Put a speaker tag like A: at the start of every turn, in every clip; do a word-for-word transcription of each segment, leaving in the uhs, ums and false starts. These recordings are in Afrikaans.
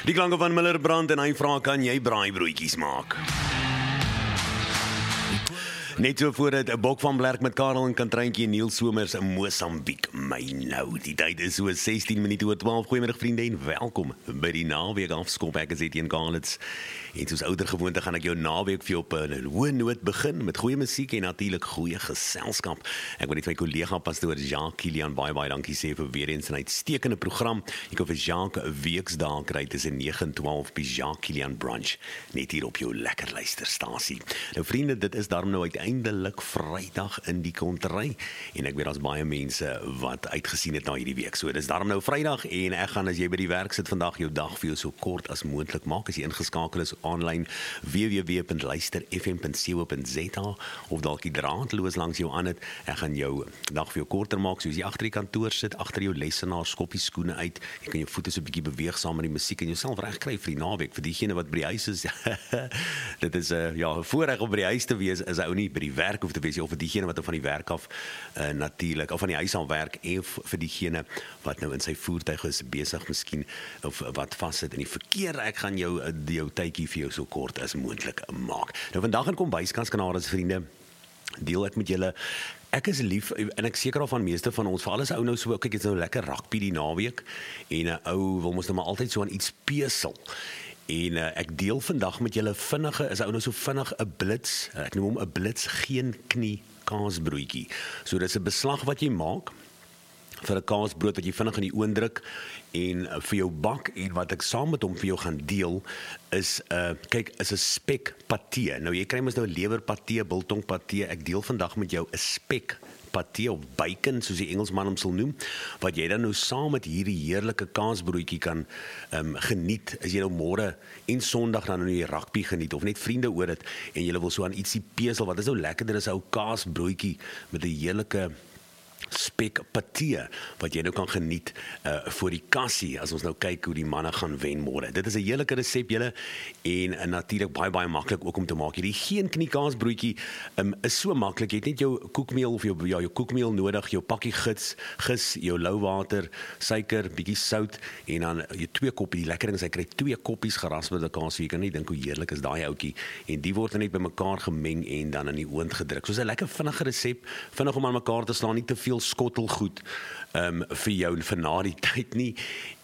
A: Die klanke van Miller Brand en hy vra, kan jy braaibroodjies maak? Net so voor het 'n bok van Blerk met Karel en Kantreintjie en Niel Somers in Mosambiek. My nou, die tyd is so sestien minute oor twaalf. Goeiemiddag vriende en welkom by die naweek afskop. Ek is Etienne Kalitz. En soos ouer gewoonte gaan ek jou naweek vir jou op 'n hoë noot begin met goeie musiek en natuurlik goeie geselskap. Ek wil net my kollega pastoor Jacques Kilian baie baie dankie sê vir weer eens 'n uitstekende program. Jy kan vir Jacques 'n weksdae kry tussen nege en twaalf by Jacques Kilian Brunch net hier op jou lekker luisterstasie. Nou vriende, dit is daarom nou uiteindelik Vrydag in die kontry en ek weet daar's baie mense wat uitgesien het na hierdie week. So dis daarom nou Vrydag en ek gaan as jy by die werk sit vandag jou dag vir jou so kort as moontlik maak as jy ingeskakel is aanlyn w w w punt luister f m punt co punt z a of dalk die draadloos langs jou aan het. Ek gaan jou dag vir jou korter maak soos jy agter die kantoor sit, agter jou lesenaar, skop die skoene uit. Jy kan jou voete so 'n bietjie beweeg saam met die musiek en jouself regkry vir die naweek. Vir diegene wat by die huis is, dit is 'n uh, ja, 'n voorreg om by die huis te wees, is ou nie by die werk hoef te wees, of vir diegene wat van die werk af uh, natuurlik, of van die huis af werk, en vir diegene wat nou in sy voertuig is besig miskien, of wat vassit in die verkeer. Ek gaan jou uh, jou tydjie vir jou so kort as moontlik maak. Nou vandag in Kombuiskans Kanaris vriende, deel ek met julle. Ek is lief en ek seker al van meeste van ons, veral as ou nou so, kyk jy's nou lekker rugby die naweek en 'n ou wil mos nou maar altyd so aan iets pesel. En uh, ek deel vandag met julle vinnige, is ou nou so vinnig 'n blits, ek noem hom 'n blits geen knie kaasbroodjie. So dis 'n beslag wat jy maak vir 'n kaasbrood wat jy vinnig in die oond druk en uh, vir jou bak, en wat ek saam met hom vir jou gaan deel is, uh, kyk, is 'n spek patee. Nou jy kry mos nou lewer patee, biltong patee. Ek deel vandag met jou 'n spek patee of bacon, soos die Engelsman hom sal noem, wat jy dan nou saam met hierdie heerlike kaasbroodjie kan um, geniet, as jy nou môre en Sondag dan nou die rugby geniet, of net vriende oor dit, en jy wil so aan ietsie pesel, wat is nou lekkerder as 'n ou kaasbroodjie met 'n heerlike spek patee, wat jy nou kan geniet uh, voor die kassie, as ons nou kyk hoe die manne gaan wen môre. Dit is 'n heerlike resep julle, en uh, natuurlik baie baie maklik ook om te maak. Hierdie geen knie kaasbroodjie um, is so maklik. Jy het net jou koekmeel of jou ja, jou koekmeel nodig, jou pakkie gits, gis, jou lou water, suiker, bietjie sout, en dan jy twee koppe, die lekker ding is hy kry twee koppies geraspelde kaas, so jy kan nie dink hoe heerlik is daai ouetjie, en die word net bymekaar gemeng en dan in die oond gedruk. Soos 'n lekker vinnige resep, vinnig om aan mekaar te slaan, nie te veel skottelgoed um, vir jou vir na die tyd nie,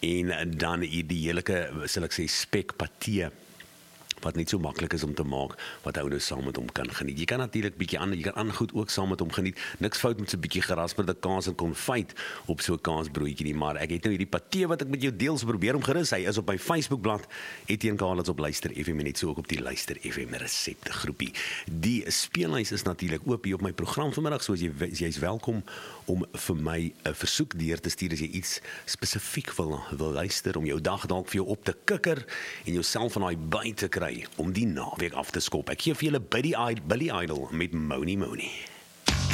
A: en dan die heerlike, sal ek sê, spek patee, wat net so maklik is om te maak, wat ou nou saam met hom kan geniet. Jy kan natuurlik bietjie ander, jy kan ander goed ook saam met hom geniet. Niks fout met so 'n bietjie gerasperde kaas en konfyt op so 'n kaasbroodjie nie, maar ek het nou hierdie patee wat ek met jou deel, so probeer om gerus. Hy is op my Facebookblad Etienne Kalitz op Luister F M, en net so ook op die Luister F M resepte groepie. Die speellys is natuurlik oop hier op my program vanmiddag, so as jy jy's welkom om vir my 'n versoek deur te stuur as jy iets spesifiek wil wil luister, om jou dag dalk vir jou op te kikker en jouself van daai by te kry om die naweek af te skop. Ek gee vir julle Billy Idol met Moni Moni.